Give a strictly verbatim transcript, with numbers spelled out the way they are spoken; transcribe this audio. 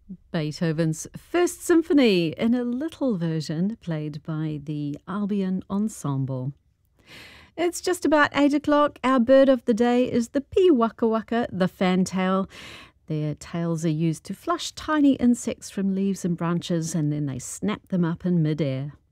Beethoven's First Symphony in a little version played by the Albion Ensemble. It's just about eight o'clock. Our bird of the day is the Pīwakawaka, the fantail. Their tails are used to flush tiny insects from leaves and branches, and then they snap them up in midair.